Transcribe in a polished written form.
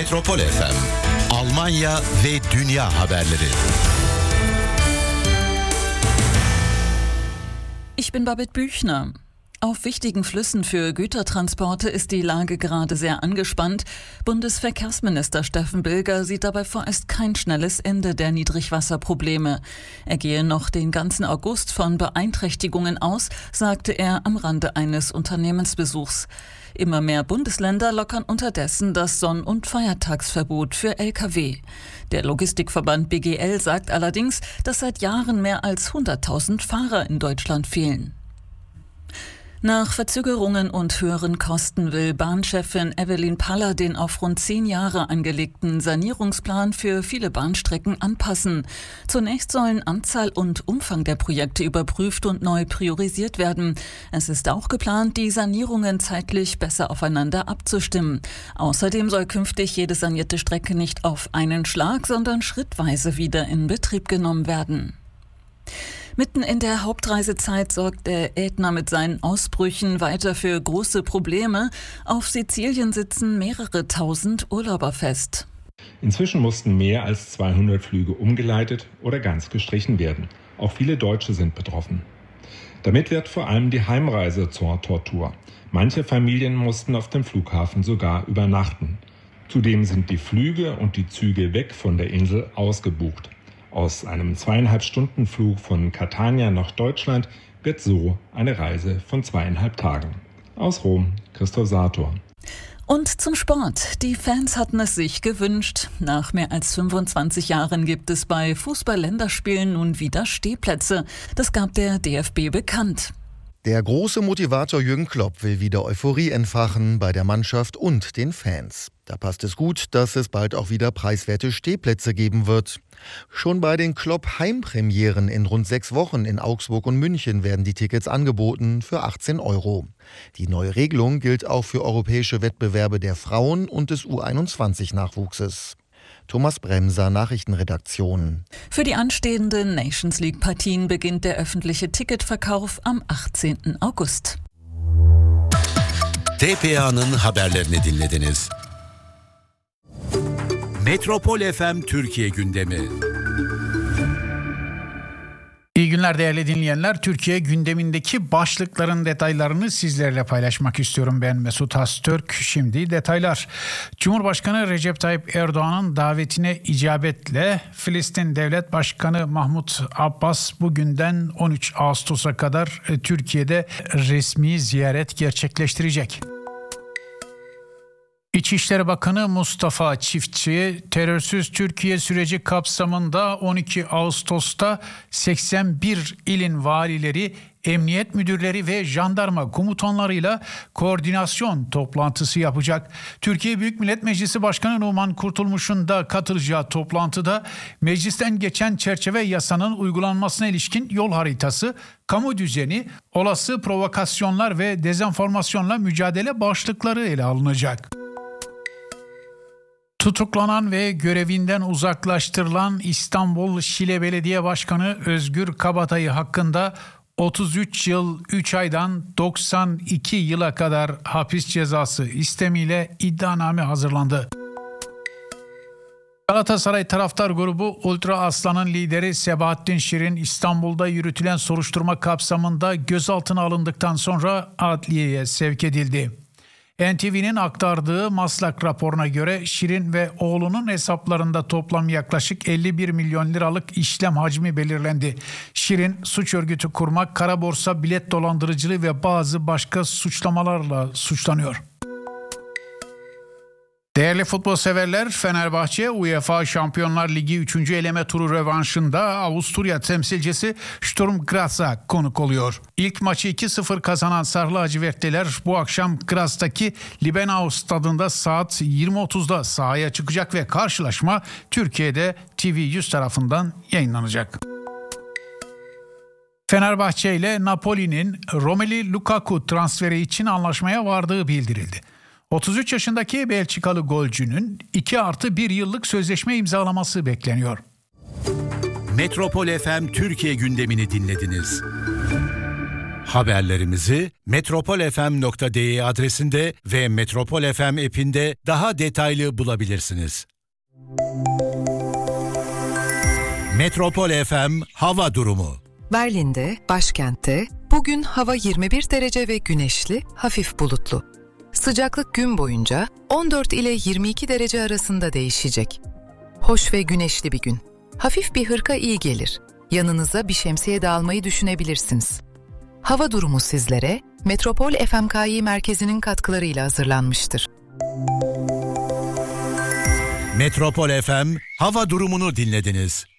Metropol FM, Almanya ve dünya haberleri. Ich bin Babette Büchner. Auf wichtigen Flüssen für Gütertransporte ist die Lage gerade sehr angespannt. Bundesverkehrsminister Steffen Bilger sieht dabei vorerst kein schnelles Ende der Niedrigwasserprobleme. Er gehe noch den ganzen August von Beeinträchtigungen aus, sagte er am Rande eines Unternehmensbesuchs. Immer mehr Bundesländer lockern unterdessen das Sonn- und Feiertagsverbot für Lkw. Der Logistikverband BGL sagt allerdings, dass seit Jahren mehr als 100.000 Fahrer in Deutschland fehlen. Nach Verzögerungen und höheren Kosten will Bahnchefin Evelyn Paller den auf rund 10 Jahre angelegten Sanierungsplan für viele Bahnstrecken anpassen. Zunächst sollen Anzahl und Umfang der Projekte überprüft und neu priorisiert werden. Es ist auch geplant, die Sanierungen zeitlich besser aufeinander abzustimmen. Außerdem soll künftig jede sanierte Strecke nicht auf einen Schlag, sondern schrittweise wieder in Betrieb genommen werden. Mitten in der Hauptreisezeit sorgt der Ätna mit seinen Ausbrüchen weiter für große Probleme. Auf Sizilien sitzen mehrere tausend Urlauber fest. Inzwischen mussten mehr als 200 Flüge umgeleitet oder ganz gestrichen werden. Auch viele Deutsche sind betroffen. Damit wird vor allem die Heimreise zur Tortur. Manche Familien mussten auf dem Flughafen sogar übernachten. Zudem sind die Flüge und die Züge weg von der Insel ausgebucht. Aus einem 2,5-Stunden-Flug von Catania nach Deutschland wird so eine Reise von 2,5 Tagen. Aus Rom, Christoph Sator. Und zum Sport. Die Fans hatten es sich gewünscht. Nach mehr als 25 Jahren gibt es bei Fußball-Länderspielen nun wieder Stehplätze. Das gab der DFB bekannt. Der große Motivator Jürgen Klopp will wieder Euphorie entfachen bei der Mannschaft und den Fans. Da passt es gut, dass es bald auch wieder preiswerte Stehplätze geben wird. Schon bei den Klopp-Heimpremieren in rund 6 Wochen in Augsburg und München werden die Tickets angeboten für 18 €. Die neue Regelung gilt auch für europäische Wettbewerbe der Frauen und des U21-Nachwuchses. Thomas Bremser, Nachrichtenredaktion. Für die anstehenden Nations League-Partien beginnt der öffentliche Ticketverkauf am 18. August. TPA'nın haberlerini dinlediniz. Metropol FM Türkiye gündemi. İyi günler değerli dinleyenler. Türkiye gündemindeki başlıkların detaylarını sizlerle paylaşmak istiyorum. Ben Mesut Hastürk. Şimdi detaylar. Cumhurbaşkanı Recep Tayyip Erdoğan'ın davetine icabetle Filistin Devlet Başkanı Mahmut Abbas bugünden 13 Ağustos'a kadar Türkiye'de resmi ziyaret gerçekleştirecek. İçişleri Bakanı Mustafa Çiftçi, terörsüz Türkiye süreci kapsamında 12 Ağustos'ta 81 ilin valileri, emniyet müdürleri ve jandarma komutanlarıyla koordinasyon toplantısı yapacak. Türkiye Büyük Millet Meclisi Başkanı Numan Kurtulmuş'un da katılacağı toplantıda meclisten geçen çerçeve yasanın uygulanmasına ilişkin yol haritası, kamu düzeni, olası provokasyonlar ve dezenformasyonla mücadele başlıkları ele alınacak. Tutuklanan ve görevinden uzaklaştırılan İstanbul Şile Belediye Başkanı Özgür Kabatay hakkında 33 yıl 3 aydan 92 yıla kadar hapis cezası istemiyle iddianame hazırlandı. Galatasaray Taraftar Grubu Ultra Aslan'ın lideri Sebahattin Şirin İstanbul'da yürütülen soruşturma kapsamında gözaltına alındıktan sonra adliyeye sevk edildi. NTV'nin aktardığı Maslak raporuna göre Şirin ve oğlunun hesaplarında toplam yaklaşık 51 milyon liralık işlem hacmi belirlendi. Şirin suç örgütü kurmak, kara borsa, bilet dolandırıcılığı ve bazı başka suçlamalarla suçlanıyor. Değerli futbol severler, Fenerbahçe UEFA Şampiyonlar Ligi 3. eleme turu rövanşında Avusturya temsilcisi Sturm Graz'a konuk oluyor. İlk maçı 2-0 kazanan Sarı Lacivertliler bu akşam Graz'taki Liebenau stadında saat 20.30'da sahaya çıkacak ve karşılaşma Türkiye'de TV100 tarafından yayınlanacak. Fenerbahçe ile Napoli'nin Romelu Lukaku transferi için anlaşmaya vardığı bildirildi. 33 yaşındaki Belçikalı golcünün 2+1 yıllık sözleşme imzalaması bekleniyor. Metropol FM Türkiye gündemini dinlediniz. Haberlerimizi metropolfm.de adresinde ve Metropol FM app'inde daha detaylı bulabilirsiniz. Metropol FM hava durumu. Berlin'de, başkentte, bugün hava 21 derece ve güneşli, hafif bulutlu. Sıcaklık gün boyunca 14 ile 22 derece arasında değişecek. Hoş ve güneşli bir gün. Hafif bir hırka iyi gelir. Yanınıza bir şemsiye de almayı düşünebilirsiniz. Hava durumu sizlere Metropol FMKİ merkezinin katkılarıyla hazırlanmıştır. Metropol FM hava durumunu dinlediniz.